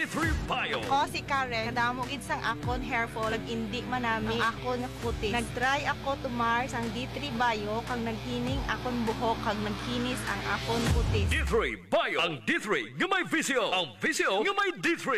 D3 Bio. Ako si Karen, kadamo gid sang akon hair fall, indi man nami ang akon kutis. Nagtry ako tumar sang D3 Bio kag naghining akon buhok kag nagkinis ang akon kutis. D3 Bio. Ang D3 nga may visyo. Ang visyo nga may D3.